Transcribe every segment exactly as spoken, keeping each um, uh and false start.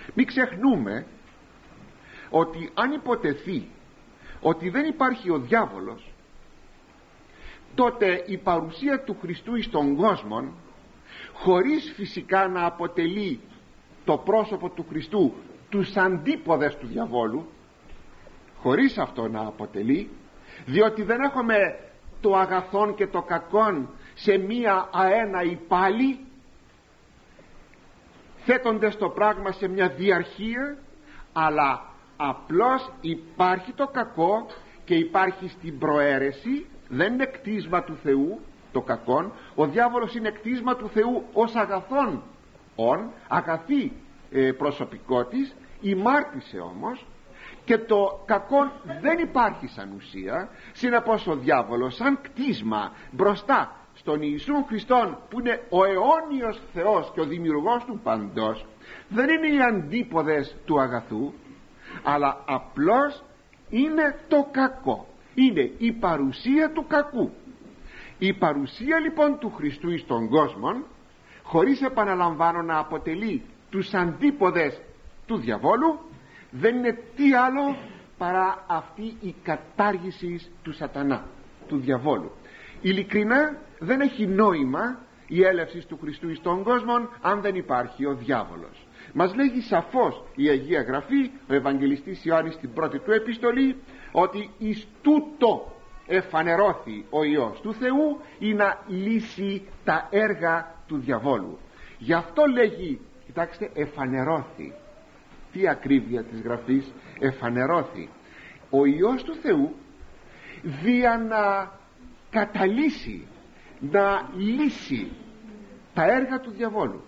Μην ξεχνούμε ότι αν υποτεθεί ότι δεν υπάρχει ο διάβολος, τότε η παρουσία του Χριστού εις τον κόσμο, χωρίς φυσικά να αποτελεί το πρόσωπο του Χριστού τους αντίποδες του διαβόλου, χωρίς αυτό να αποτελεί, διότι δεν έχουμε το αγαθόν και το κακόν σε μία αέναη πάλι, θέτοντας το πράγμα σε μια διαρχία, αλλά απλώς υπάρχει το κακό και υπάρχει στην προαίρεση. Δεν είναι κτίσμα του Θεού το κακόν. Ο διάβολος είναι κτίσμα του Θεού ως αγαθόν ον, αγαθή ε, προσωπικό της, ημάρτησε όμως, και το κακόν δεν υπάρχει σαν ουσία. Συνεπώς ο διάβολος σαν κτίσμα μπροστά στον Ιησούν Χριστόν, που είναι ο αιώνιος Θεός και ο δημιουργός του παντός, δεν είναι οι αντίποδες του αγαθού, αλλά απλώς είναι το κακό, είναι η παρουσία του κακού. Η παρουσία λοιπόν του Χριστού εις τον κόσμο, χωρίς, επαναλαμβάνω, να αποτελεί τους αντίποδες του διαβόλου, δεν είναι τι άλλο παρά αυτή η κατάργηση του σατανά, του διαβόλου. Ειλικρινά δεν έχει νόημα η έλευση του Χριστού εις τον κόσμο αν δεν υπάρχει ο διάβολος. Μας λέγει σαφώς η Αγία Γραφή, ο Ευαγγελιστής Ιωάννης στην πρώτη του επιστολή, ότι εις τούτο εφανερώθη ο Υιός του Θεού, ή να λύσει τα έργα του διαβόλου. Γι' αυτό λέγει, κοιτάξτε, εφανερώθη. Τι ακρίβεια της Γραφής, εφανερώθη. Ο Υιός του Θεού δια να καταλύσει, να λύσει τα έργα του διαβόλου.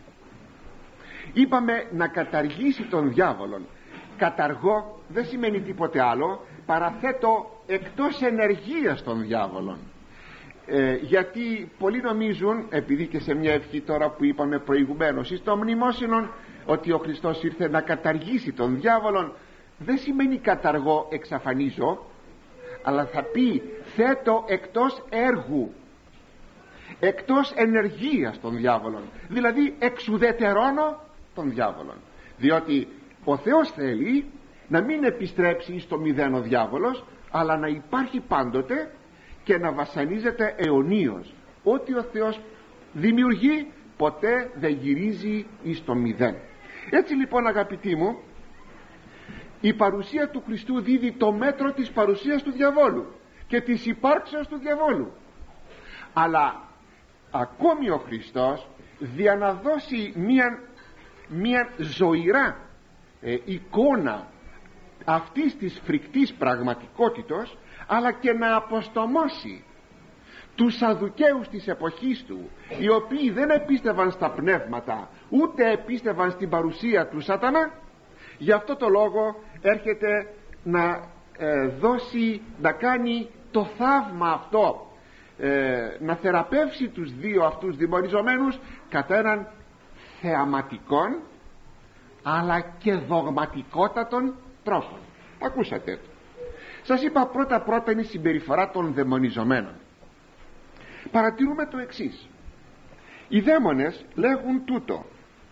Είπαμε να καταργήσει τον διάβολον. Καταργώ δεν σημαίνει τίποτε άλλο, παραθέτω εκτός ενεργείας των διάβολων. ε, γιατί πολλοί νομίζουν, επειδή και σε μια ευχή τώρα που είπαμε προηγουμένως εις το μνημόσυνον, ότι ο Χριστός ήρθε να καταργήσει τον διάβολον, δεν σημαίνει καταργώ, εξαφανίζω, αλλά θα πει θέτω εκτός έργου, εκτός ενεργείας των διάβολων, δηλαδή εξουδετερώνω τον διάβολον. Διότι ο Θεός θέλει να μην επιστρέψει στο μηδέν ο διάβολος, αλλά να υπάρχει πάντοτε και να βασανίζεται αιωνίως. Ό,τι ο Θεός δημιουργεί ποτέ δεν γυρίζει εις το μηδέν. Έτσι λοιπόν, αγαπητοί μου, η παρουσία του Χριστού δίδει το μέτρο της παρουσίας του διαβόλου και της υπάρξεως του διαβόλου. Αλλά ακόμη ο Χριστός, δια να δώσει μια, μια ζωηρά ε, εικόνα αυτής της φρικτής πραγματικότητος, αλλά και να αποστομώσει τους Σαδουκαίους της εποχής του, οι οποίοι δεν επίστευαν στα πνεύματα, ούτε επίστευαν στην παρουσία του σατανά. Γι' αυτό το λόγο έρχεται να ε, δώσει, να κάνει το θαύμα αυτό, ε, να θεραπεύσει τους δύο αυτούς δημονιζομένους κατά έναν θεαματικών αλλά και δογματικότατων τρόπων. Ακούσατε, σας είπα πρώτα πρώτα είναι η συμπεριφορά των δαιμονιζομένων. Παρατηρούμε το εξής: οι δαίμονες λέγουν τούτο,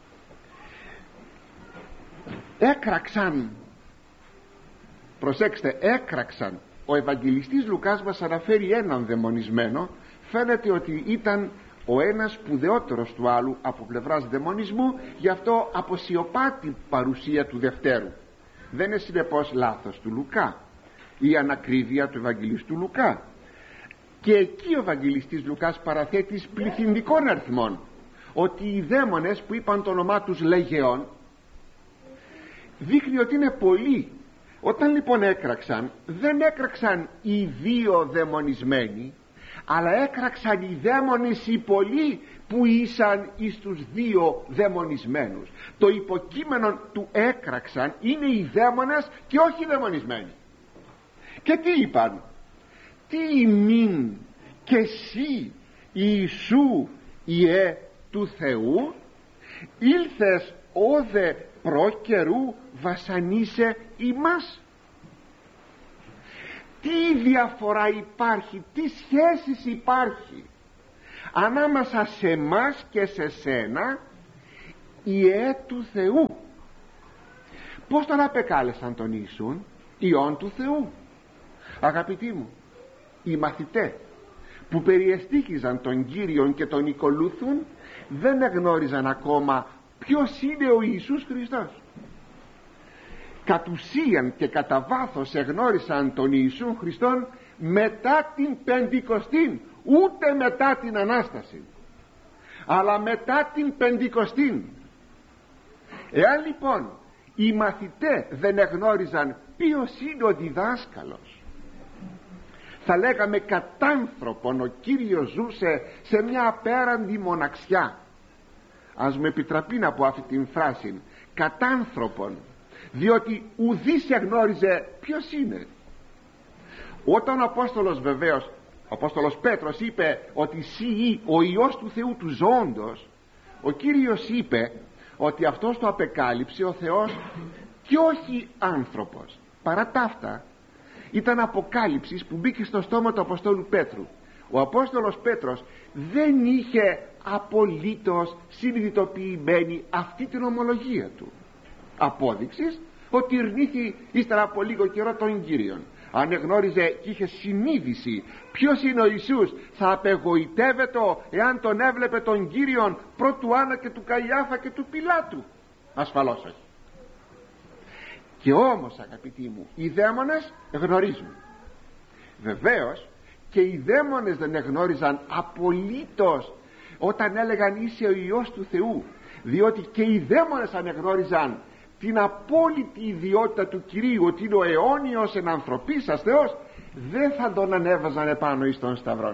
έκραξαν, προσέξτε, έκραξαν. Ο Ευαγγελιστής Λουκάς μας αναφέρει έναν δαιμονισμένο, φαίνεται ότι ήταν ο ένας σπουδαιότερος του άλλου από πλευράς δαιμονισμού, γι' αυτό αποσιωπά την παρουσία του δευτέρου. Δεν είναι συνεπώς λάθος του Λουκά η ανακρίβεια του Ευαγγελιστού Λουκά. Και εκεί ο Ευαγγελιστής Λουκάς παραθέτει πληθυντικών αριθμών, ότι οι δαίμονες που είπαν το όνομά τους Λεγεών, δείχνει ότι είναι πολλοί. Όταν λοιπόν έκραξαν, δεν έκραξαν οι δύο δαιμονισμένοι, αλλά έκραξαν οι δαίμονες οι πολλοί που ήσαν εις τους δύο δαιμονισμένους. Το υποκείμενο του έκραξαν είναι οι δαίμονες και όχι οι δαιμονισμένοι. Και τι είπαν? Τι ημίν και εσύ Ιησού Ιε του Θεού, ήλθες όδε προκαιρού βασανίσε ημάς. Τι διαφορά υπάρχει, τι σχέσεις υπάρχει ανάμεσα σε μας και σε σένα, Ιε του Θεού? Πως τον απεκάλεσαν τον Ιησούν? Υιόν του Θεού. Αγαπητοί μου, οι μαθητές που περιεστήχιζαν τον Κύριον και τον οικολούθουν δεν εγνώριζαν ακόμα ποιος είναι ο Ιησούς Χριστός. Κατ' ουσίαν και κατά βάθος εγνώρισαν τον Ιησούν Χριστόν μετά την Πεντηκοστήν, ούτε μετά την Ανάσταση, αλλά μετά την Πεντηκοστήν. Εάν λοιπόν οι μαθητές δεν εγνώριζαν ποιος είναι ο διδάσκαλος, θα λέγαμε κατάνθρωπον ο Κύριος ζούσε σε μια απέραντη μοναξιά. Ας με επιτραπεί να πω αυτή την φράση, κατάνθρωπον, διότι ουδής εγνώριζε ποιος είναι. Όταν ο Απόστολος, βεβαίως ο Απόστολος Πέτρος είπε ότι «Σύ ο Υιός του Θεού του ζώντος», ο Κύριος είπε ότι αυτός το απεκάλυψε ο Θεός και όχι άνθρωπος. Παρά ταύτα ήταν αποκάλυψης που μπήκε στο στόμα του Αποστόλου Πέτρου. Ο Απόστολος Πέτρος δεν είχε απολύτως συνειδητοποιημένη αυτή την ομολογία του, απόδειξης ότι ειρνήθη ύστερα από λίγο καιρό τον Κύριον. Αν εγνώριζε και είχε συνείδηση ποιος είναι ο Ιησούς, θα απεγοητεύεται εάν τον έβλεπε τον Κύριον πρώτου Άννα και του Καϊάφα και του Πιλάτου? Ασφαλώς όχι. Και όμως, αγαπητοί μου, οι δαίμονες γνωρίζουν. Βεβαίως και οι δαίμονες δεν εγνώριζαν απολύτως όταν έλεγαν «Είσαι ο Υιός του Θεού», διότι και οι δαίμονες ανεγνώριζαν την απόλυτη ιδιότητα του Κυρίου, ότι είναι ο αιώνιος ενανθρωπίσας Θεός, δεν θα τον ανέβαζαν επάνω εις των σταυρών.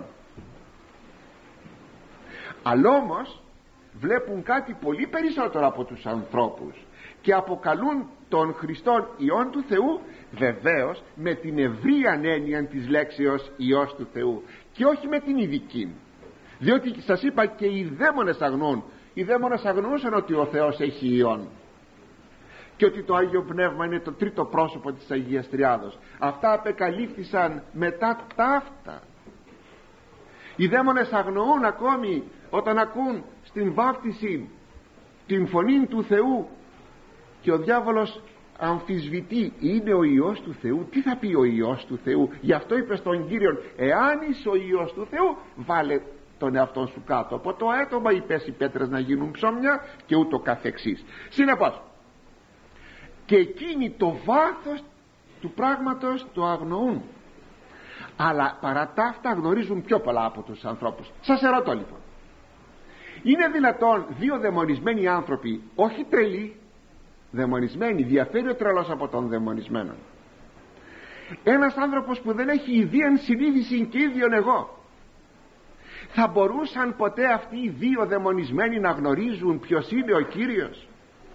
Αλλά όμως βλέπουν κάτι πολύ περισσότερο από τους ανθρώπους και αποκαλούν τον Χριστόν Υιόν του Θεού, βεβαίως με την ευρία έννοια της λέξεως Υιός του Θεού και όχι με την ειδική. Διότι σας είπα και οι δαίμονες αγνοούν. Οι δαίμονες αγνοούσαν ότι ο Θεός έχει Υιόν και ότι το Άγιο Πνεύμα είναι το τρίτο πρόσωπο της Αγίας Τριάδος. Αυτά απεκαλύφθησαν μετά ταύτα. Οι δαίμονες αγνοούν ακόμη όταν ακούν στην βάπτιση την φωνή του Θεού και ο διάβολος αμφισβητεί, είναι ο Υιός του Θεού? Τι θα πει ο Υιός του Θεού? Γι' αυτό είπε στον Κύριον, εάν είσαι ο Υιός του Θεού, βάλε τον εαυτό σου κάτω από το έτομα, ή πες οι πέτρες να γίνουν ψωμιά, και ούτω καθεξής. Συνεπώς και εκείνοι το βάθος του πράγματος το αγνοούν, αλλά παρά τα αυτά γνωρίζουν πιο πολλά από τους ανθρώπους. Σας ερωτώ λοιπόν, είναι δυνατόν δύο δαιμονισμένοι άνθρωποι, όχι τρελοί, δαιμονισμένοι, διαφέρει ο τρελός από τον δαιμονισμένο, ένας άνθρωπος που δεν έχει ιδίαν συνείδηση και ίδιον εγώ, θα μπορούσαν ποτέ αυτοί οι δύο δαιμονισμένοι να γνωρίζουν ποιος είναι ο Κύριος?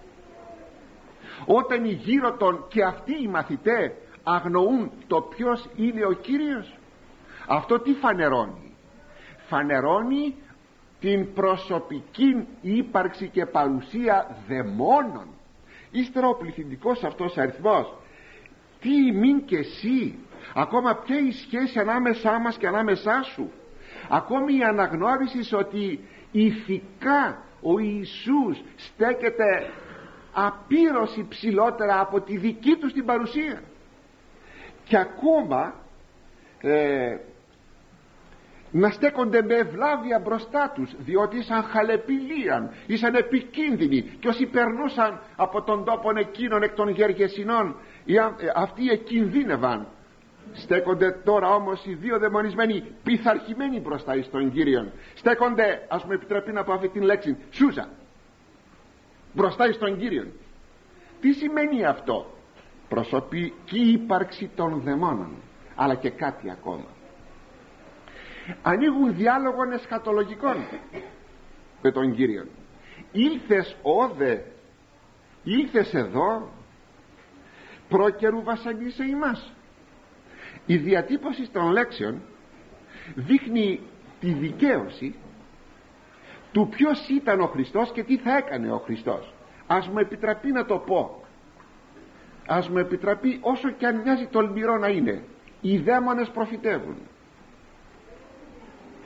Όταν οι γύρω των και αυτοί οι μαθητές αγνοούν το ποιος είναι ο Κύριος, αυτό τι φανερώνει? Φανερώνει την προσωπική ύπαρξη και παρουσία δαιμόνων. Ύστερα ο πληθυντικός αυτός αριθμός, τι μην και εσύ, ακόμα ποια η σχέση ανάμεσά μας και ανάμεσά σου, ακόμη η αναγνώριση ότι ηθικά ο Ιησούς στέκεται απείρωση ψηλότερα από τη δική τους την παρουσία, και ακόμα ε, να στέκονται με ευλάβεια μπροστά τους, διότι ήσαν χαλεπηλίαν, ήσαν επικίνδυνοι, και όσοι περνούσαν από τον τόπο εκείνων εκ των Γεργεσινών, αυτοί εκινδύνευαν. Στέκονται τώρα όμως οι δύο δαιμονισμένοι πειθαρχημένοι μπροστά εις τον Κύριον, στέκονται, ας μου επιτρέπει να πω αυτή την λέξη, σούζα, μπροστά εις τον Κύριον. Τι σημαίνει αυτό? Προσωπική ύπαρξη των δαιμόνων, αλλά και κάτι ακόμα. Ανοίγουν διάλογων εσχατολογικών με τον Κύριον. Ήλθες όδε, ήλθες εδώ, πρόκαιρου βασανίσε ημάς. Η διατύπωση των λέξεων δείχνει τη δικαίωση του ποιος ήταν ο Χριστός και τι θα έκανε ο Χριστός. Ας μου επιτραπεί να το πω, ας μου επιτραπεί, όσο και αν μοιάζει τολμηρό να είναι, οι δαίμονες προφητεύουν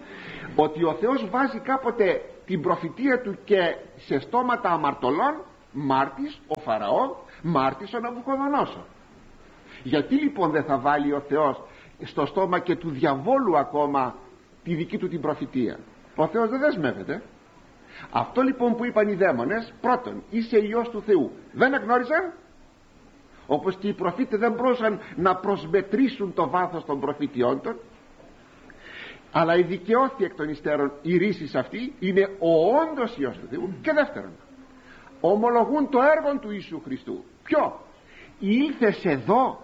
ότι ο Θεός βάζει κάποτε την προφητεία του και σε στόματα αμαρτωλών μάρτης ο Φαραώ, μάρτης ο Ναβουχοδονόσορ. Γιατί λοιπόν δεν θα βάλει ο Θεός στο στόμα και του διαβόλου ακόμα τη δική του την προφητεία? Ο Θεός δεν δεσμεύεται. Αυτό λοιπόν που είπαν οι δαίμονες, πρώτον, είσαι Υιός του Θεού, δεν εγνώριζαν, όπως και οι προφήτες δεν μπορούσαν να προσμετρήσουν το βάθος των προφητιών των, αλλά η δικαιώθη εκ των υστέρων η ρίση αυτή είναι ο όντως Υιός του Θεού. Και δεύτερον, ομολογούν το έργο του Ιησού Χριστού. Ποιο? Ήλθες εδώ.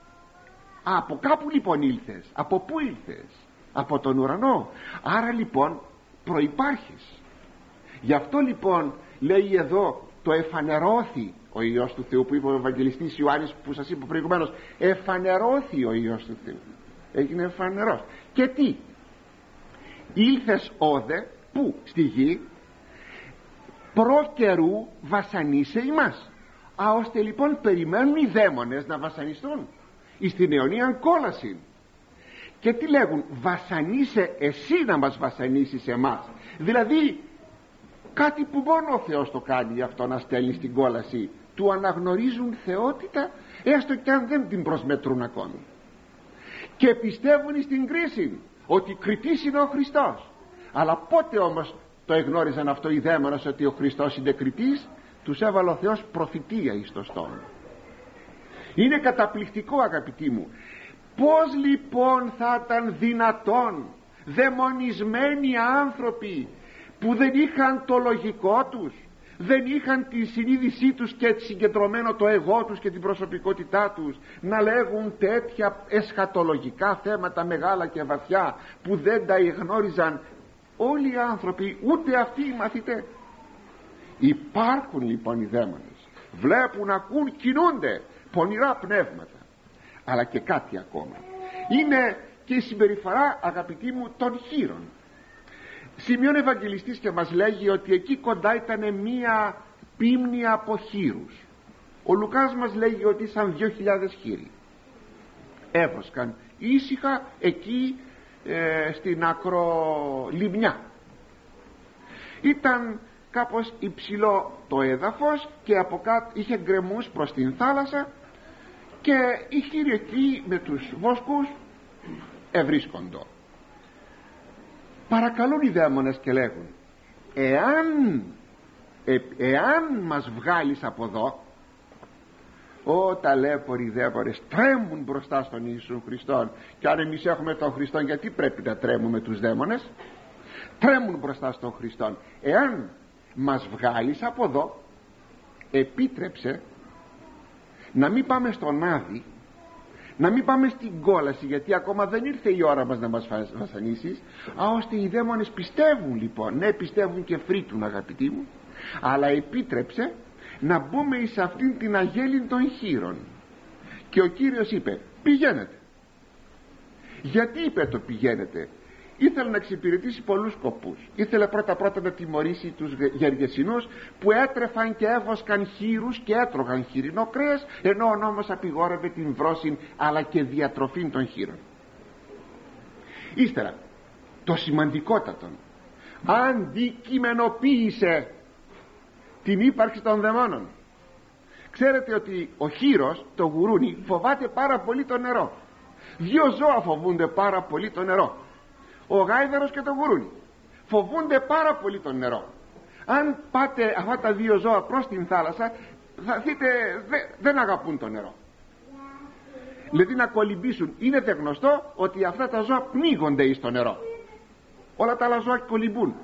Από κάπου λοιπόν ήλθες. Από πού ήλθες? Από τον ουρανό. Άρα λοιπόν προϋπάρχεις. Γι' αυτό λοιπόν λέει εδώ το εφανερώθη ο Υιός του Θεού, που είπε ο Ευαγγελιστής Ιωάννης, που σας είπα προηγουμένως, εφανερώθη ο Υιός του Θεού, έγινε εφανερός. Και τι? Ήλθες όδε, πού? Στη γη, προ καιρού βασανίσε ημάς. Α, ώστε λοιπόν περιμένουν οι δαίμονες να βασανιστούν εις την αιωνίαν κόλαση. Και τι λέγουν? Βασανίσε εσύ, να μας βασανίσεις εμάς. Δηλαδή κάτι που μόνο ο Θεός το κάνει αυτό, να στέλνει στην κόλαση. Του αναγνωρίζουν θεότητα, έστω και αν δεν την προσμετρούν ακόμη, και πιστεύουν στην κρίση ότι κριτής είναι ο Χριστός. Αλλά πότε όμως το εγνώριζαν αυτό οι δαίμονες, ότι ο Χριστός είναι κριτής? Τους έβαλε ο Θεός προφητεία εις το στόμα. Είναι καταπληκτικό, αγαπητοί μου. Πως λοιπόν θα ήταν δυνατόν δαιμονισμένοι άνθρωποι που δεν είχαν το λογικό τους, δεν είχαν τη συνείδησή τους και συγκεντρωμένο το εγώ τους και την προσωπικότητά τους, να λέγουν τέτοια εσχατολογικά θέματα μεγάλα και βαθιά που δεν τα εγνώριζαν όλοι οι άνθρωποι, ούτε αυτοί οι μαθητές? Υπάρχουν λοιπόν οι δαίμονες, βλέπουν, ακούν, κινούνται πονηρά πνεύματα. Αλλά και κάτι ακόμα είναι και η συμπεριφορά, αγαπητοί μου, των χήρων. Σημειώνει ο Ευαγγελιστής και μας λέγει ότι εκεί κοντά ήταν μία πίμνη από χήρους. Ο Λουκάς μας λέγει ότι ήσαν δύο χιλιάδες χήροι. Έβοσκαν ήσυχα εκεί ε, στην ακρολιμνιά. Ήταν κάπως υψηλό το έδαφος και από κάτω είχε γκρεμούς προς την θάλασσα, και οι χήροι εκεί με τους βόσκους ευρίσκοντο. Παρακαλούν οι δαίμονες και λέγουν, εάν ε, εάν μας βγάλεις από εδώ. Ω ταλέποροι δαίμονες τρέμουν μπροστά στον Ιησού Χριστόν. Και αν εμείς έχουμε τον Χριστόν, γιατί πρέπει να τρέμουμε τους δαίμονες? Τρέμουν μπροστά στον Χριστόν. Εάν μας βγάλεις από εδώ, επίτρεψε να μην πάμε στον Άδη, να μην πάμε στην κόλαση, γιατί ακόμα δεν ήρθε η ώρα μας να μας βασανίσεις. Α, ώστε οι δαίμονες πιστεύουν λοιπόν, ναι, πιστεύουν και φρύτουν, αγαπητοί μου, αλλά επίτρεψε να μπούμε εις αυτήν την αγέλη των χήρων. Και ο Κύριος είπε, πηγαίνετε. Γιατί είπε το πηγαίνετε? Ήθελε να εξυπηρετήσει πολλούς σκοπούς. Ήθελε πρώτα πρώτα να τιμωρήσει τους Γεργεσινούς που έτρεφαν και έβοσκαν χήρους και έτρωγαν χοιρινό κρέας, ενώ ο νόμος απειγόρευε την βρώση αλλά και διατροφή των χήρων. Ύστερα το σημαντικότατο, αντικειμενοποίησε την ύπαρξη των δαιμόνων. Ξέρετε ότι ο χήρος, το γουρούνι, φοβάται πάρα πολύ το νερό. Δύο ζώα φοβούνται πάρα πολύ το νερό, ο γάιδαρος και το γουρούνι. Φοβούνται πάρα πολύ το νερό. Αν πάτε αυτά τα δύο ζώα προς την θάλασσα, θα δείτε δε, δεν αγαπούν το νερό, δηλαδή να κολυμπήσουν. Είναι δε γνωστό ότι αυτά τα ζώα πνίγονται εις το νερό. Όλα τα άλλα ζώα κολυμπούν.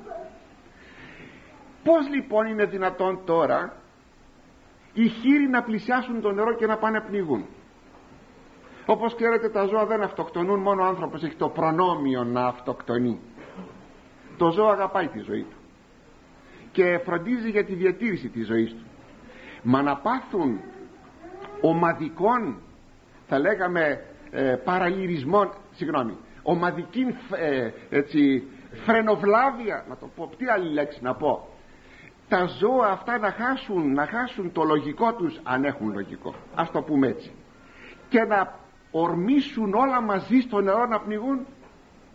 Πώς λοιπόν είναι δυνατόν τώρα οι χήροι να πλησιάσουν το νερό και να πάνε να πνιγούν? Όπως ξέρετε, τα ζώα δεν αυτοκτονούν, μόνο ο άνθρωπος έχει το προνόμιο να αυτοκτονεί. Το ζώο αγαπάει τη ζωή του και φροντίζει για τη διατήρηση της ζωής του. Μα να πάθουν ομαδικών, θα λέγαμε ε, παραλυρισμών, συγγνώμη, ομαδική ε, έτσι, φρενοβλάβεια, να το πω, τι άλλη λέξη να πω, τα ζώα αυτά να χάσουν, να χάσουν το λογικό τους, αν έχουν λογικό, ας το πούμε έτσι, και να ορμήσουν όλα μαζί στο νερό να πνιγούν?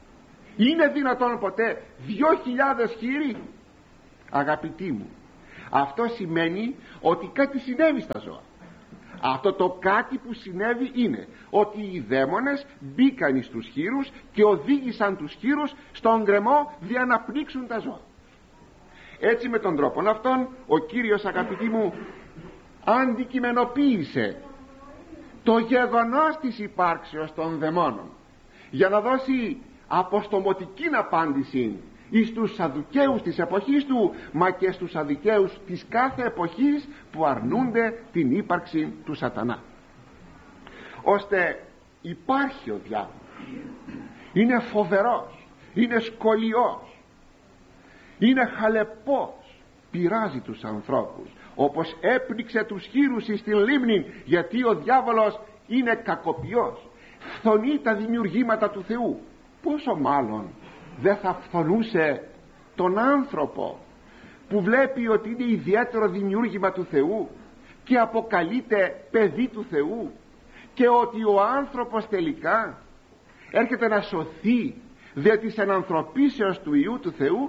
Είναι δυνατόν ποτέ? Δυο χιλιάδες χήροι, αγαπητοί μου, Αυτό σημαίνει ότι κάτι συνέβη στα ζώα. Αυτό το κάτι που συνέβη είναι ότι οι δαίμονες μπήκαν στους χήρους και οδήγησαν τους χήρους στον γκρεμό για να πνίξουν τα ζώα. Έτσι με τον τρόπο αυτόν ο Κύριος, αγαπητοί μου, αντικειμενοποίησε το γεγονός της υπάρξεως των δαιμόνων για να δώσει αποστομωτική απάντηση εις τους Σαδουκαίους της εποχής του, μα και στους Σαδουκαίους της κάθε εποχής που αρνούνται την ύπαρξη του σατανά. Ώστε υπάρχει ο διάβολος, είναι φοβερός, είναι σκολιός, είναι χαλεπός, πειράζει τους ανθρώπους όπως έπνιξε τους χήρους εις την λίμνη, γιατί ο διάβολος είναι κακοποιός, φθονεί τα δημιουργήματα του Θεού. Πόσο μάλλον δεν θα φθονούσε τον άνθρωπο που βλέπει ότι είναι ιδιαίτερο δημιούργημα του Θεού και αποκαλείται παιδί του Θεού, και ότι ο άνθρωπος τελικά έρχεται να σωθεί δια της ενανθρωπίσεως του Υιού του Θεού.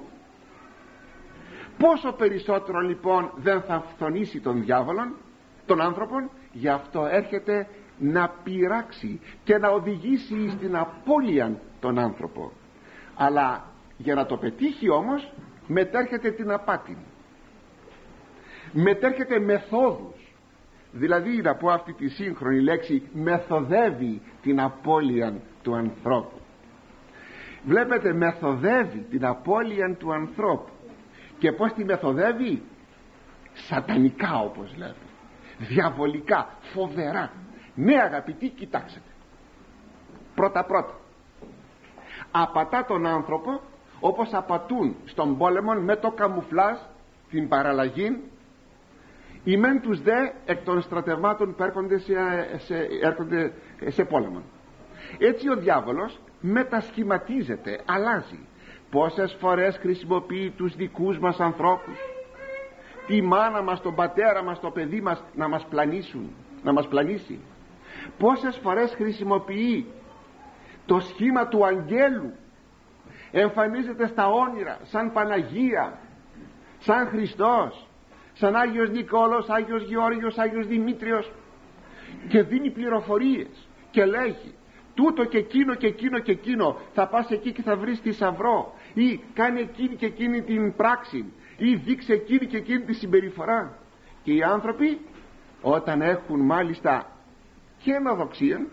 Πόσο περισσότερο λοιπόν δεν θα φθονήσει τον διάβολον, τον άνθρωπον. Γι' αυτό έρχεται να πειράξει και να οδηγήσει στην απώλεια τον άνθρωπο. Αλλά για να το πετύχει όμως μετέρχεται την απάτη, μετέρχεται μεθόδους. Δηλαδή, να πω αυτή τη σύγχρονη λέξη, μεθοδεύει την απώλεια του ανθρώπου. Βλέπετε, μεθοδεύει την απώλεια του ανθρώπου. Και πως τη μεθοδεύει? Σατανικά, όπως λέμε, διαβολικά, φοβερά. Ναι, αγαπητοί, κοιτάξτε, πρώτα πρώτα απατά τον άνθρωπο όπως απατούν στον πόλεμο με το καμουφλάζ, την παραλλαγή, οι μεν τους δε εκ των στρατευμάτων που έρχονται σε, σε, έρχονται σε πόλεμο. Έτσι ο διάβολος μετασχηματίζεται, αλλάζει. Πόσες φορές χρησιμοποιεί τους δικούς μας ανθρώπους, τη μάνα μας, τον πατέρα μας, το παιδί μας, να μας πλανήσουν, να μας πλανήσει. Πόσες φορές χρησιμοποιεί το σχήμα του αγγέλου, εμφανίζεται στα όνειρα σαν Παναγία, σαν Χριστός, σαν Άγιος Νικόλαος, Άγιος Γεώργιος, Άγιος Δημήτριος, και δίνει πληροφορίες και λέγει τούτο και εκείνο και εκείνο και εκείνο, θα πας εκεί και θα βρεις θησαυρό, ή κάνει εκείνη και εκείνη την πράξη, ή δείξε εκείνη και εκείνη τη συμπεριφορά. Και οι άνθρωποι, όταν έχουν μάλιστα και αιμοδοξία,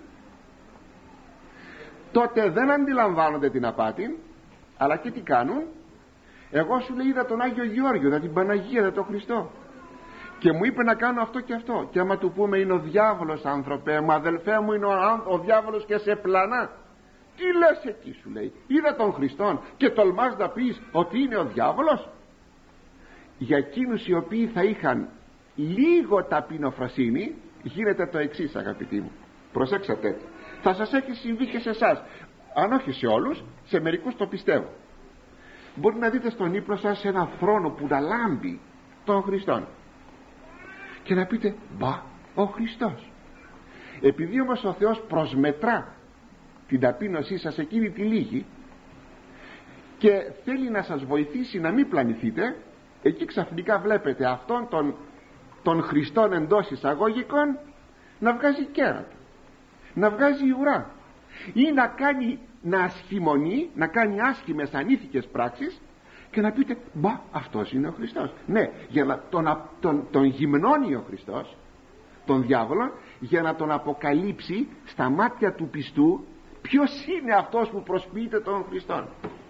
τότε δεν αντιλαμβάνονται την απάτη, αλλά και τι κάνουν? Εγώ, σου λέει, είδα τον Άγιο Γεώργιο, είδα την Παναγία, είδα τον Χριστό και μου είπε να κάνω αυτό και αυτό. Και άμα του πούμε είναι ο διάβολος, άνθρωπε μου, αδελφέ μου, είναι ο, ο διάβολος και σε πλανά. Τι λες εκεί, σου λέει, είδα τον Χριστόν και τολμάς να πεις ότι είναι ο διάβολος? Για εκείνους οι οποίοι θα είχαν λίγο ταπεινοφροσύνη γίνεται το εξής, αγαπητοί μου, προσέξατε, θα σας έχει συμβεί και σε εσάς, αν όχι σε όλους, σε μερικούς το πιστεύω. Μπορεί να δείτε στον ύπνο σας ένα θρόνο που να λάμπει τον Χριστόν και να πείτε μπα, ο Χριστός. Επειδή όμως ο Θεός προσμετρά την ταπείνωσή σας εκείνη τη λίγη και θέλει να σας βοηθήσει να μην πλανηθείτε, εκεί ξαφνικά βλέπετε αυτόν τον, τον Χριστόν εντός εισαγωγικών να βγάζει κέρατα, να βγάζει ουρά, ή να κάνει να ασχημονεί, να κάνει άσχημες ανήθικες πράξεις και να πείτε μπα, αυτός είναι ο Χριστός. Ναι, για να τον, τον, τον γυμνώνει ο Χριστός τον διάβολο, για να τον αποκαλύψει στα μάτια του πιστού ποιος είναι αυτός που προσποιείται τον Χριστόν.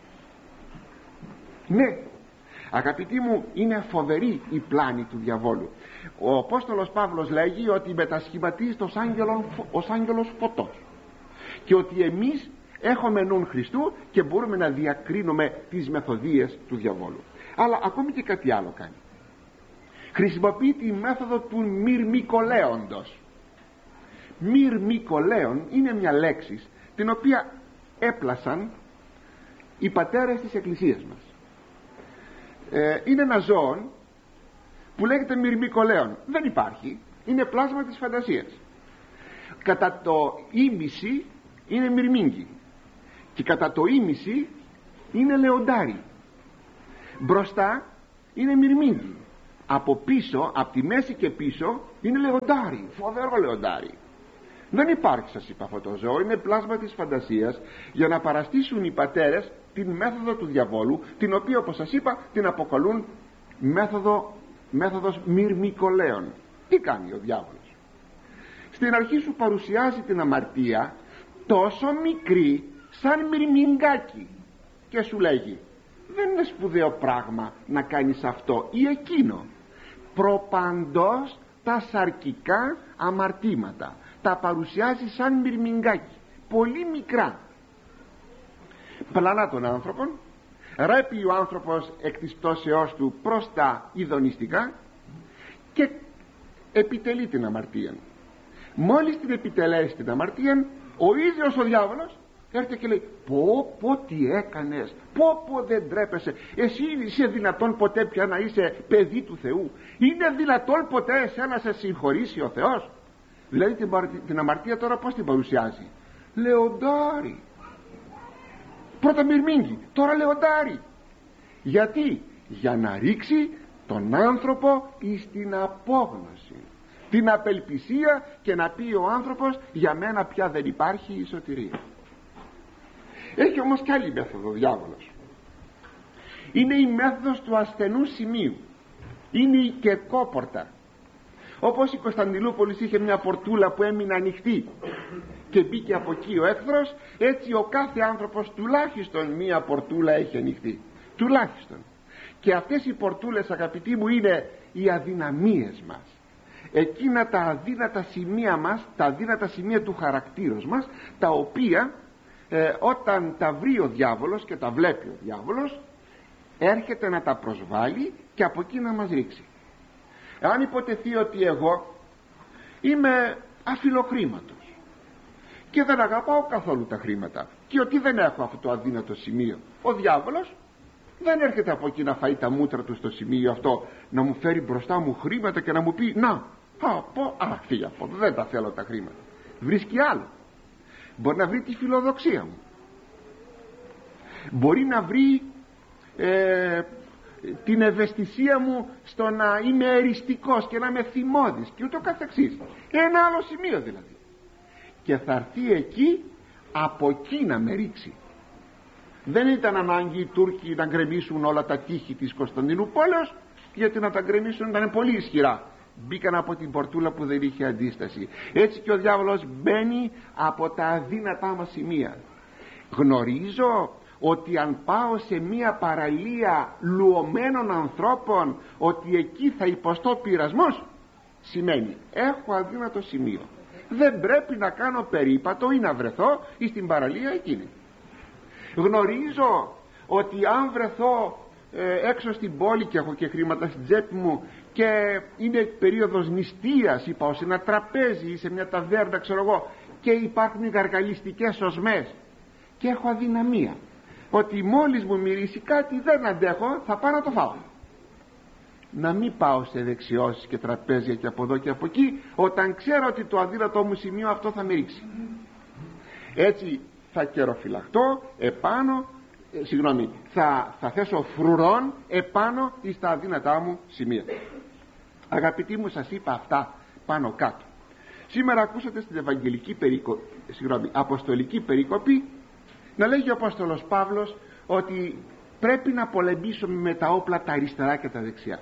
Ναι, αγαπητοί μου, είναι φοβερή η πλάνη του διαβόλου. Ο Απόστολος Παύλος λέγει ότι μετασχηματίζεται ως, άγγελον, ως άγγελος φωτός και ότι εμείς έχουμε νουν Χριστού και μπορούμε να διακρίνουμε τις μεθοδίες του διαβόλου. Αλλά ακόμη και κάτι άλλο κάνει. Χρησιμοποιεί τη μέθοδο του μυρμικολέοντος. Μυρμικολέον είναι μια λέξη την οποία έπλασαν οι πατέρες της Εκκλησίας μας. ε, είναι ένα ζώο που λέγεται μυρμικολέον. Δεν υπάρχει, είναι πλάσμα της φαντασίας. Κατά το ίμιση είναι μυρμήγκι και κατά το ίμιση είναι λεοντάρι. Μπροστά είναι μυρμήγκι, από πίσω, από τη μέση και πίσω είναι λεοντάρι, φοβερό λεοντάρι. Δεν υπάρχει, σας είπα, αυτό το ζώο, είναι πλάσμα της φαντασίας, για να παραστήσουν οι πατέρες την μέθοδο του διαβόλου, την οποία, όπως σας είπα, την αποκαλούν μέθοδο, μέθοδος μυρμικολέων. Τι κάνει ο διάβολος? Στην αρχή σου παρουσιάζει την αμαρτία τόσο μικρή σαν μυρμηγκάκι και σου λέγει, δεν είναι σπουδαίο πράγμα να κάνεις αυτό ή εκείνο. Προπαντός τα σαρκικά αμαρτήματα τα παρουσιάζει σαν μυρμηγκάκι, πολύ μικρά. Πλανά τον άνθρωπον, ρέπει ο άνθρωπος εκ της πτώσεώς του προς τα ειδονιστικά και επιτελεί την αμαρτία. Μόλις την επιτελέσει την αμαρτία, ο ίδιος ο διάβολος έρχεται και λέει, πω πω τι έκανες, πω πω δεν τρέπεσαι, εσύ είσαι δυνατόν ποτέ πια να είσαι παιδί του Θεού? Είναι δυνατόν ποτέ εσένα να σε συγχωρήσει ο Θεός? Δηλαδή την, την αμαρτία τώρα πως την παρουσιάζει? Λεοντάρι. Πρώτα μυρμήγκι, τώρα λεοντάρι. Γιατί? Για να ρίξει τον άνθρωπο εις την απόγνωση, την απελπισία, και να πει ο άνθρωπος, για μένα πια δεν υπάρχει η σωτηρία. Έχει όμως κι άλλη μέθοδο ο διάβολος. Είναι η μέθοδος του ασθενού σημείου. Είναι η κερκόπορτα. Όπως η Κωνσταντινούπολης είχε μια πορτούλα που έμεινε ανοιχτή και μπήκε από εκεί ο έχθρος, έτσι ο κάθε άνθρωπος τουλάχιστον μια πορτούλα έχει ανοιχτή, τουλάχιστον. Και αυτές οι πορτούλες, αγαπητοί μου, είναι οι αδυναμίες μας, εκείνα τα αδύνατα σημεία μας, τα αδύνατα σημεία του χαρακτήρος μας, τα οποία ε, όταν τα βρει ο διάβολος, και τα βλέπει ο διάβολος, έρχεται να τα προσβάλλει και από εκεί να μας ρίξει. Αν υποτεθεί ότι εγώ είμαι αφιλοχρήματος και δεν αγαπάω καθόλου τα χρήματα, και ότι δεν έχω αυτό το αδύνατο σημείο, ο διάβολος δεν έρχεται από εκεί να φάει τα μούτρα του στο σημείο αυτό, να μου φέρει μπροστά μου χρήματα και να μου πει, να, α, πω, α, φύγε από εδώ, δεν τα θέλω τα χρήματα. Βρίσκει άλλο. Μπορεί να βρει τη φιλοδοξία μου, μπορεί να βρει ε, την ευαισθησία μου στο να είμαι εριστικός και να είμαι θυμώδης και ούτω καθεξής. Ένα άλλο σημείο δηλαδή. Και θα έρθει εκεί, από εκεί να με ρίξει. Δεν ήταν ανάγκη οι Τούρκοι να γκρεμίσουν όλα τα τείχη της Κωνσταντινούπολης, γιατί να τα γκρεμίσουν ήταν πολύ ισχυρά. Μπήκαν από την πορτούλα που δεν είχε αντίσταση. Έτσι και ο διάβολος μπαίνει από τα αδύνατά μας σημεία. Γνωρίζω ότι αν πάω σε μία παραλία λουωμένων ανθρώπων, ότι εκεί θα υποστώ πειρασμός, σημαίνει έχω αδύνατο σημείο, δεν πρέπει να κάνω περίπατο ή να βρεθώ ή στην παραλία εκείνη. Γνωρίζω ότι αν βρεθώ ε, έξω στην πόλη και έχω και χρήματα στην τσέπη μου και είναι περίοδος νηστείας, ή πάω σε ένα τραπέζι ή σε μια ταβέρνα, ξέρω εγώ, και υπάρχουν γαργαλιστικές οσμές και έχω αδυναμία, ότι μόλις μου μυρίσει κάτι δεν αντέχω, θα πάω να το φάω. Να μην πάω σε δεξιώσεις και τραπέζια και από εδώ και από εκεί, όταν ξέρω ότι το αδύνατό μου σημείο αυτό θα με ρίξει. Έτσι θα καιροφυλαχτώ επάνω, ε, συγγνώμη, θα, θα θέσω φρουρών επάνω στα αδύνατά μου σημεία. Αγαπητοί μου, σας είπα αυτά πάνω κάτω. Σήμερα ακούσατε στην Ευαγγελική περικο... συγγνώμη, Αποστολική περικοπή να λέγει ο Απόστολος Παύλος ότι πρέπει να πολεμήσουμε με τα όπλα τα αριστερά και τα δεξιά.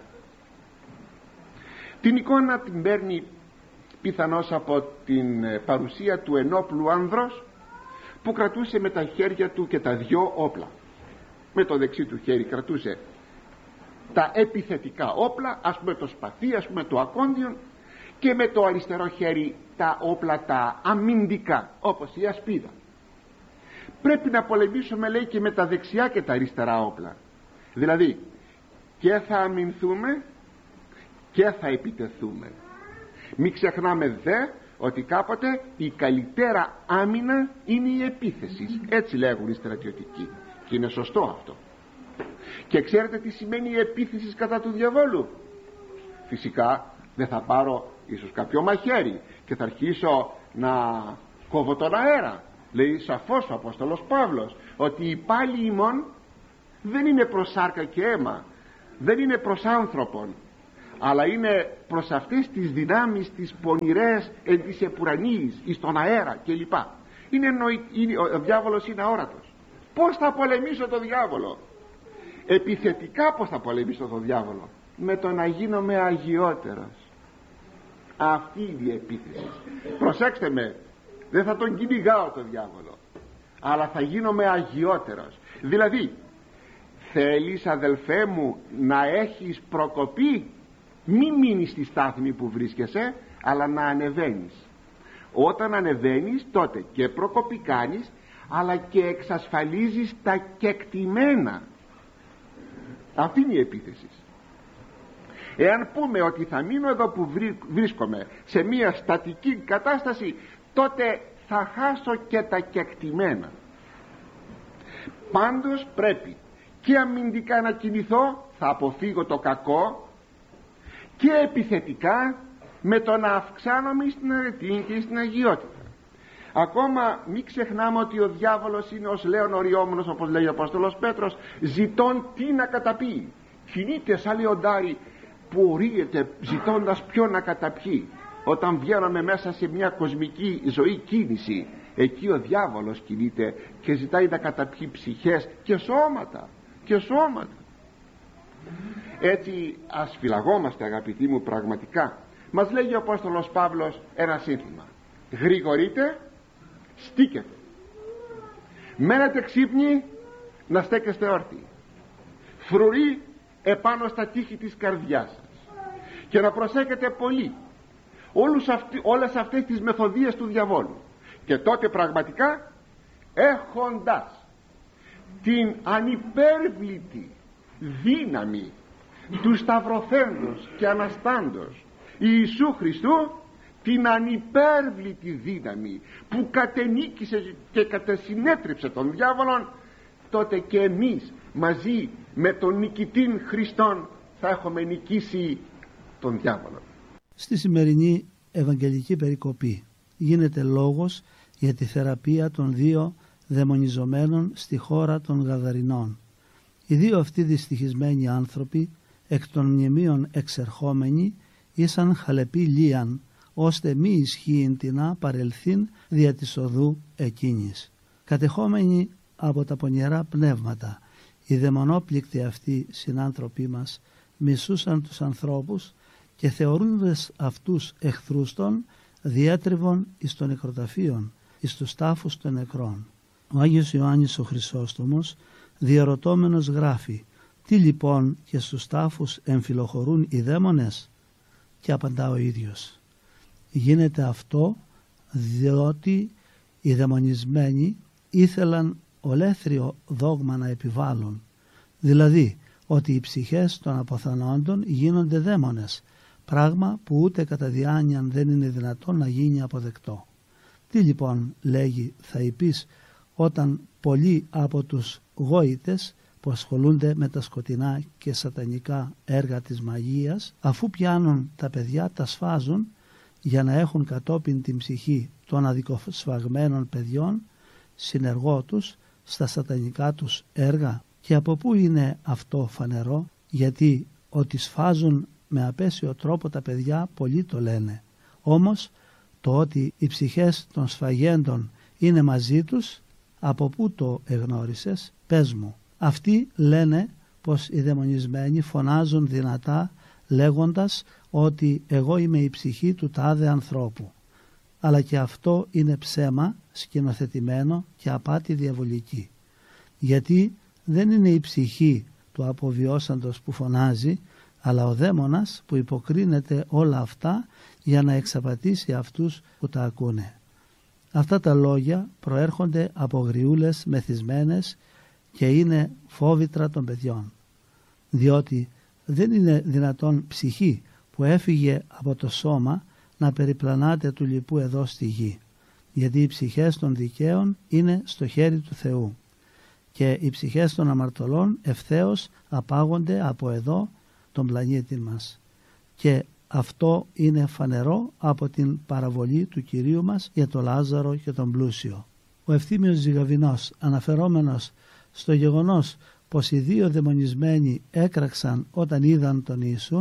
Την εικόνα την παίρνει πιθανώς από την παρουσία του ενόπλου άνδρος που κρατούσε με τα χέρια του και τα δυο όπλα. Με το δεξί του χέρι κρατούσε τα επιθετικά όπλα, ας πούμε το σπαθί, ας πούμε το ακόντιον, και με το αριστερό χέρι τα όπλα τα αμυντικά, όπως η ασπίδα. Πρέπει να πολεμήσουμε, λέει, και με τα δεξιά και τα αριστερά όπλα. Δηλαδή και θα αμυνθούμε και θα επιτεθούμε. Μην ξεχνάμε δε ότι κάποτε η καλύτερα άμυνα είναι η επίθεση. Έτσι λέγουν οι στρατιωτικοί, και είναι σωστό αυτό. Και ξέρετε τι σημαίνει η επίθεση κατά του διαβόλου? Φυσικά δεν θα πάρω ίσως κάποιο μαχαίρι και θα αρχίσω να κόβω τον αέρα. Λέει σαφώς ο Απόστολος Παύλος ότι η πάλη ημών δεν είναι προς σάρκα και αίμα, δεν είναι προς άνθρωπον, αλλά είναι προς αυτές τις δυνάμεις τις πονηρές εν της επουρανής εις τον αέρα κλπ. Είναι, νοη, είναι ο διάβολος είναι αόρατος. Πώς θα πολεμήσω τον διάβολο? Επιθετικά πώς θα πολεμήσω τον διάβολο? Με το να γίνομαι αγιότερος. Αυτή είναι η επίθεση. Προσέξτε με, δεν θα τον κυνηγάω τον διάβολο, αλλά θα γίνομαι αγιότερος. Δηλαδή, θέλεις αδελφέ μου να έχεις προκοπή? Μη μείνεις στη στάθμη που βρίσκεσαι, αλλά να ανεβαίνεις. Όταν ανεβαίνεις, τότε και προκοπή κάνεις, αλλά και εξασφαλίζεις τα κεκτημένα. Αυτή είναι η επίθεση. Εάν πούμε ότι θα μείνω εδώ που βρίσκομαι, σε μια στατική κατάσταση, τότε θα χάσω και τα κεκτημένα. Πάντως πρέπει και αμυντικά να κινηθώ, θα αποφύγω το κακό, και επιθετικά με το να αυξάνομαι στην αρετή και στην αγιότητα. Ακόμα μην ξεχνάμε ότι ο διάβολος είναι ως λέον οριόμονος, όπως λέει ο Απόστολος Πέτρος, ζητών τι να καταπιεί. Κινείται σαν λεοντάρι που ορίεται ζητώντας ποιο να καταπιεί. Όταν βγαίνουμε μέσα σε μια κοσμική ζωή κίνηση, εκεί ο διάβολος κινείται και ζητάει να καταπιεί ψυχές και σώματα και σώματα. Έτσι ας φυλαγόμαστε, αγαπητοί μου, πραγματικά. Μας λέγει ο Απόστολος Παύλος ένα σύνθημα: γρηγορείτε, στήκετε, μένετε ξύπνοι, να στέκεστε όρθιοι, φρουροί επάνω στα τείχη της καρδιάς σας, και να προσέχετε πολύ όλους αυτοί, όλες αυτές τις μεθοδίες του διαβόλου. Και τότε πραγματικά, έχοντας την ανυπέρβλητη δύναμη του σταυρωθέντος και αναστάντος Ιησού Χριστού, την ανυπέρβλητη δύναμη που κατενίκησε και κατασυνέτριψε τον διάβολον, τότε και εμείς μαζί με τον νικητήν Χριστόν θα έχουμε νικήσει τον διάβολο. Στη σημερινή Ευαγγελική περικοπή γίνεται λόγος για τη θεραπεία των δύο δαιμονιζομένων στη χώρα των Γαδαρινών. Οι δύο αυτοί δυστυχισμένοι άνθρωποι, εκ των μνημείων εξερχόμενοι, ήσαν χαλεποί λίαν, ώστε μη ισχύειν τινά παρελθήν δια της οδού εκείνης. Κατεχόμενοι από τα πονηρά πνεύματα, οι δαιμονόπληκτοι αυτοί συνάνθρωποι μας μισούσαν τους ανθρώπους και θεωρούντες αυτούς εχθρούς των, διέτριβον εις των νεκροταφείων, εις τους τάφους των νεκρών. Ο Άγιος Ιωάννης ο Χρυσόστομος διαρωτώμενος γράφει: τι λοιπόν και στους τάφους εμφυλοχωρούν οι δαίμονες? Και απαντά ο ίδιος: γίνεται αυτό διότι οι δαιμονισμένοι ήθελαν ολέθριο δόγμα να επιβάλλουν, δηλαδή ότι οι ψυχές των αποθανόντων γίνονται δαίμονες, πράγμα που ούτε κατά διάνοιαν δεν είναι δυνατόν να γίνει αποδεκτό. Τι λοιπόν, λέγει, θα είπεις όταν πολλοί από τους γόητες που ασχολούνται με τα σκοτεινά και σατανικά έργα της μαγείας, αφού πιάνουν τα παιδιά, τα σφάζουν για να έχουν κατόπιν την ψυχή των αδικοσφαγμένων παιδιών συνεργό τους στα σατανικά τους έργα? Και από πού είναι αυτό φανερό? Γιατί ότι σφάζουν με απέσιο τρόπο τα παιδιά πολλοί το λένε, όμως το ότι οι ψυχές των σφαγέντων είναι μαζί τους, από πού το εγνώρισες? Πες μου. Αυτοί λένε πως οι δαιμονισμένοι φωνάζουν δυνατά λέγοντας ότι εγώ είμαι η ψυχή του τάδε ανθρώπου. Αλλά και αυτό είναι ψέμα σκηνοθετημένο και απάτη διαβολική. Γιατί δεν είναι η ψυχή του αποβιώσαντος που φωνάζει, αλλά ο δαίμονας που υποκρίνεται όλα αυτά για να εξαπατήσει αυτούς που τα ακούνε. Αυτά τα λόγια προέρχονται από γριούλες μεθυσμένες και είναι φόβητρα των παιδιών, διότι δεν είναι δυνατόν ψυχή που έφυγε από το σώμα να περιπλανάται του λοιπού εδώ στη γη, γιατί οι ψυχές των δικαίων είναι στο χέρι του Θεού και οι ψυχές των αμαρτωλών ευθέως απάγονται από εδώ τον πλανήτη μας, και αυτό είναι φανερό από την παραβολή του Κυρίου μας για τον Λάζαρο και τον πλούσιο. Ο Ευθύμιος Ζυγαβηνός, αναφερόμενος στο γεγονός πως οι δύο δαιμονισμένοι έκραξαν όταν είδαν τον Ιησούν,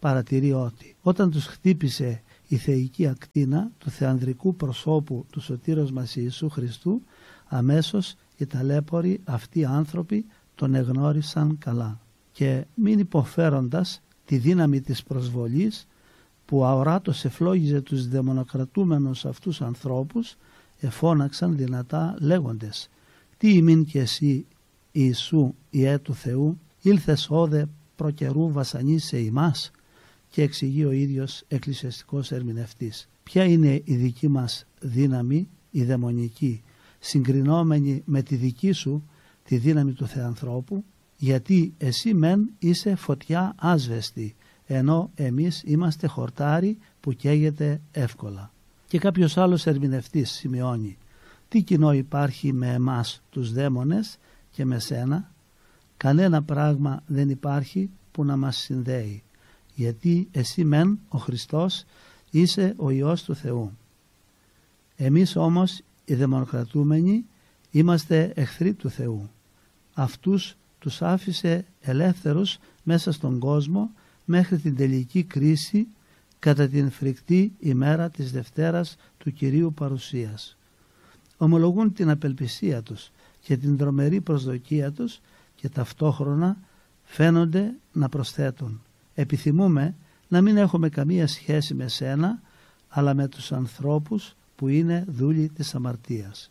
παρατηρεί ότι όταν τους χτύπησε η θεϊκή ακτίνα του θεανδρικού προσώπου του σωτήρος μας Ιησού Χριστού, αμέσως οι ταλέποροι αυτοί άνθρωποι τον εγνώρισαν καλά και μην υποφέροντας τη δύναμη της προσβολής που αοράτως εφλόγιζε τους δαιμονοκρατούμενους αυτούς ανθρώπους, εφώναξαν δυνατά λέγοντες: «Τι ημίν και εσύ, Ιησού, Ιε του Θεού, ήλθες όδε προκαιρού βασανείς σε ημάς?» Και εξηγεί ο ίδιος εκκλησιαστικός ερμηνευτής: ποια είναι η δική μας δύναμη, η δαιμονική, συγκρινόμενη με τη δική σου, τη δύναμη του Θεανθρώπου, γιατί εσύ μεν είσαι φωτιά άσβεστη, ενώ εμείς είμαστε χορτάρι που καίγεται εύκολα. Και κάποιος άλλος ερμηνευτής σημειώνει: τι κοινό υπάρχει με εμάς τους δαίμονες και με σένα? Κανένα πράγμα δεν υπάρχει που να μας συνδέει, γιατί εσύ μεν ο Χριστός είσαι ο Υιός του Θεού. Εμείς όμως οι δαιμονοκρατούμενοι είμαστε εχθροί του Θεού. Αυτούς τους άφησε ελεύθερους μέσα στον κόσμο μέχρι την τελική κρίση κατά την φρικτή ημέρα της Δευτέρας του Κυρίου παρουσίας. Ομολογούν την απελπισία τους και την τρομερή προσδοκία τους και ταυτόχρονα φαίνονται να προσθέτουν: επιθυμούμε να μην έχουμε καμία σχέση με σένα, αλλά με τους ανθρώπους που είναι δούλοι της αμαρτίας.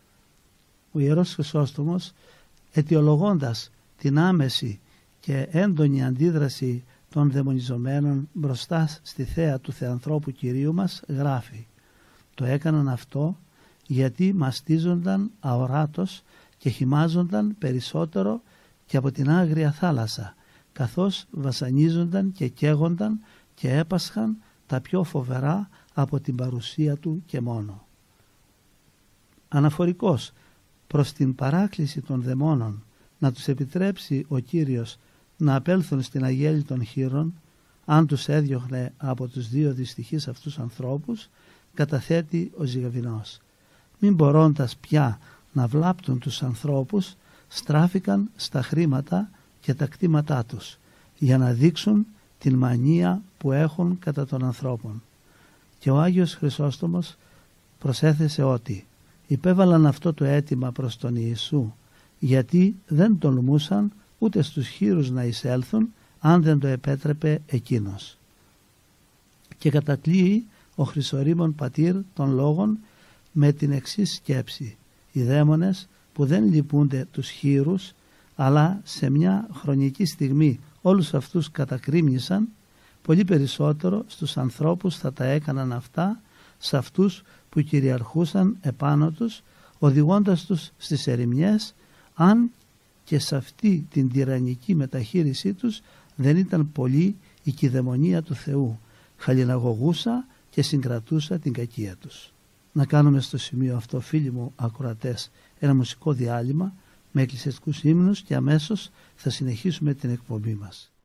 Ο Ιερός Χρυσόστομος, αιτιολογώντας την άμεση και έντονη αντίδραση των δαιμονιζομένων μπροστά στη θέα του Θεανθρώπου Κυρίου μας, γράφει: το έκαναν αυτό γιατί μαστίζονταν αοράτως και χυμάζονταν περισσότερο και από την άγρια θάλασσα, καθώς βασανίζονταν και καίγονταν και έπασχαν τα πιο φοβερά από την παρουσία του και μόνο. Αναφορικός προς την παράκληση των δαιμόνων να τους επιτρέψει ο Κύριος να απέλθουν στην αγέλη των χήρων, αν τους έδιωχνε από τους δύο δυστυχείς αυτούς ανθρώπους, καταθέτει ο Ζυγαβηνός: μην μπορώντας πια να βλάπτουν τους ανθρώπους, στράφηκαν στα χρήματα και τα κτήματά τους, για να δείξουν την μανία που έχουν κατά των ανθρώπων. Και ο Άγιος Χρυσόστομος προσέθεσε ότι υπέβαλαν αυτό το αίτημα προς τον Ιησού, γιατί δεν τολμούσαν ούτε στους χήρους να εισέλθουν αν δεν το επέτρεπε εκείνος. Και κατακλείει ο Χρυσορήμων πατήρ των λόγων με την εξής σκέψη: οι δαίμονες που δεν λυπούνται τους χήρους, αλλά σε μια χρονική στιγμή όλους αυτούς κατακρίμνησαν, πολύ περισσότερο στους ανθρώπους θα τα έκαναν αυτά, σε αυτούς που κυριαρχούσαν επάνω τους, οδηγώντας τους στις ερημιές, αν και σε αυτή την τυραννική μεταχείρισή τους δεν ήταν πολύ η κηδαιμονία του Θεού, χαλιναγωγούσα και συγκρατούσα την κακία τους. Να κάνουμε στο σημείο αυτό, φίλοι μου ακροατές, ένα μουσικό διάλειμμα με εκκλησιαστικούς ύμνους και αμέσως θα συνεχίσουμε την εκπομπή μας.